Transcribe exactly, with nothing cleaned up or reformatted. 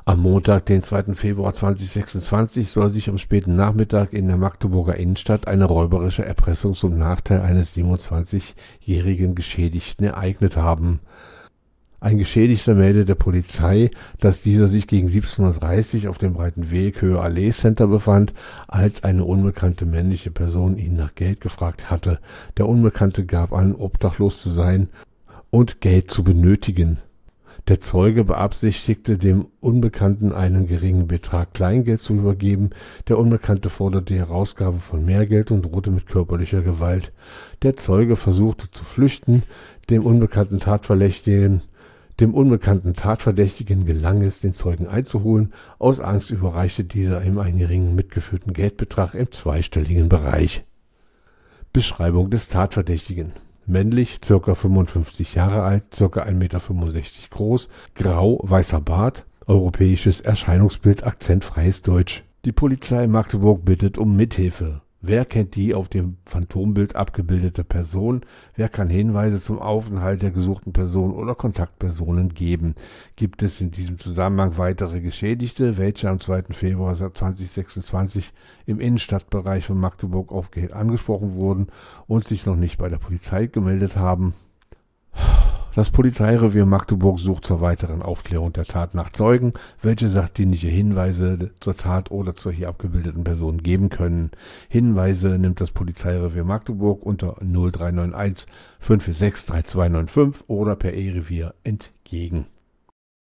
Am Montag, den zweiten Februar zweitausendsechsundzwanzig, soll sich am späten Nachmittag in der Magdeburger Innenstadt eine räuberische Erpressung zum Nachteil eines siebenundzwanzigjährigen Geschädigten ereignet haben. Ein Geschädigter meldet der Polizei, dass dieser sich gegen siebzehn Uhr dreißig auf dem breiten Weg Höhe Allee Center befand, als eine unbekannte männliche Person ihn nach Geld gefragt hatte. Der Unbekannte gab an, obdachlos zu sein und Geld zu benötigen. Der Zeuge beabsichtigte, dem Unbekannten einen geringen Betrag Kleingeld zu übergeben. Der Unbekannte forderte die Herausgabe von mehr Geld und drohte mit körperlicher Gewalt. Der Zeuge versuchte zu flüchten. Dem unbekannten Tatverdächtigen, dem unbekannten Tatverdächtigen gelang es, den Zeugen einzuholen. Aus Angst überreichte dieser ihm einen geringen mitgeführten Geldbetrag im zweistelligen Bereich. Beschreibung des Tatverdächtigen: männlich, ca. fünfundfünfzig Jahre alt, ca. ein Meter fünfundsechzig groß, grau, weißer Bart, europäisches Erscheinungsbild, akzentfreies Deutsch. Die Polizei Magdeburg bittet um Mithilfe. Wer kennt die auf dem Phantombild abgebildete Person? Wer kann Hinweise zum Aufenthalt der gesuchten Person oder Kontaktpersonen geben? Gibt es in diesem Zusammenhang weitere Geschädigte, welche am zweiten Februar zweitausendsechsundzwanzig im Innenstadtbereich von Magdeburg auf Geld angesprochen wurden und sich noch nicht bei der Polizei gemeldet haben? Das Polizeirevier Magdeburg sucht zur weiteren Aufklärung der Tat nach Zeugen, welche sachdienliche Hinweise zur Tat oder zur hier abgebildeten Person geben können. Hinweise nimmt das Polizeirevier Magdeburg unter null drei neun eins fünf vier sechs drei zwei neun fünf oder per E-Revier entgegen.